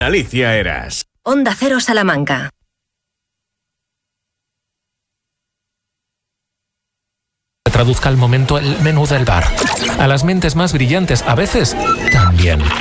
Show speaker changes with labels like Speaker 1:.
Speaker 1: Alicia Eras.
Speaker 2: Onda Cero Salamanca.
Speaker 3: Traduzca al momento el menú del bar. A las mentes más brillantes, a veces, también.